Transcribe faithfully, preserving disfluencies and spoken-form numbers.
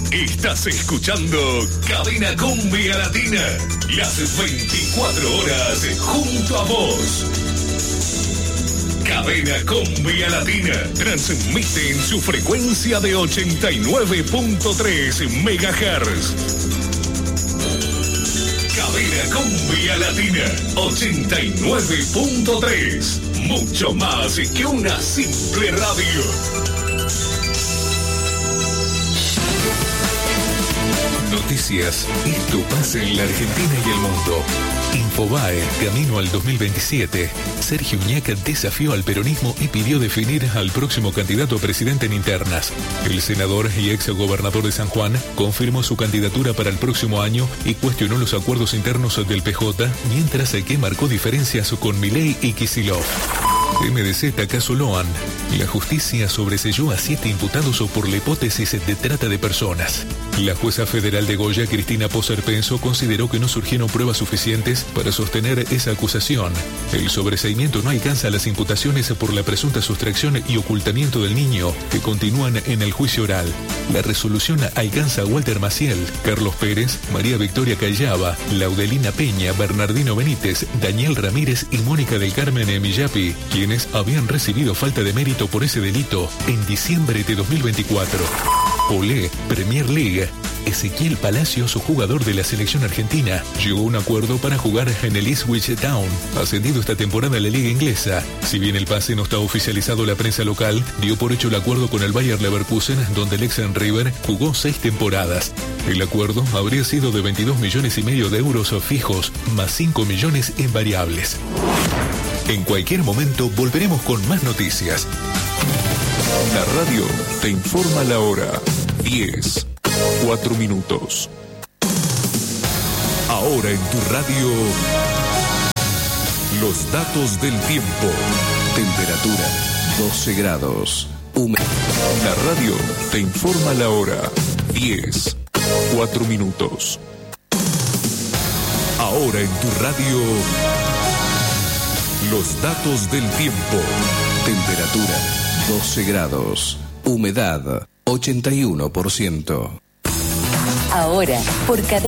Estás escuchando Cadena Cumbia Latina. Las veinticuatro horas junto a vos. Cadena Cumbia Latina transmite en su frecuencia de ochenta y nueve punto tres megahertz. Cadena Cumbia Latina ochenta y nueve punto tres. Mucho más que una simple radio. Noticias. Esto pasa en la Argentina y el mundo. Infobae, camino al dos mil veintisiete. Sergio Uñaca desafió al peronismo y pidió definir al próximo candidato a presidente en internas. El senador y ex gobernador de San Juan confirmó su candidatura para el próximo año y cuestionó los acuerdos internos del P J, mientras que marcó diferencias con Milei y Kicillof. M D Z caso Loan. La justicia sobreseyó a siete imputados por la hipótesis de trata de personas. La jueza federal de Goya, Cristina Poser Penso, consideró que no surgieron pruebas suficientes para sostener esa acusación. El sobreseimiento no alcanza las imputaciones por la presunta sustracción y ocultamiento del niño, que continúan en el juicio oral. La resolución alcanza a Walter Maciel, Carlos Pérez, María Victoria Callaba, Laudelina Peña, Bernardino Benítez, Daniel Ramírez y Mónica del Carmen Emillapi, quienes habían recibido falta de mérito por ese delito en diciembre de dos mil veinticuatro. Olé, Premier League. Ezequiel Palacios, jugador de la selección argentina, llegó a un acuerdo para jugar en el Ipswich Town, ascendido esta temporada a la liga inglesa. Si bien el pase no está oficializado, la prensa local dio por hecho el acuerdo con el Bayer Leverkusen, donde el ex River jugó seis temporadas. El acuerdo habría sido de veintidós millones y medio de euros fijos, más cinco millones en variables. En cualquier momento volveremos con más noticias. La radio te informa la hora. diez, cuatro minutos. Ahora en tu radio, los datos del tiempo. Temperatura doce grados. Humedad. La radio te informa la hora. diez, cuatro minutos. Ahora en tu radio, los datos del tiempo. Temperatura doce grados. Humedad ochenta y uno por ciento. Ahora, por cada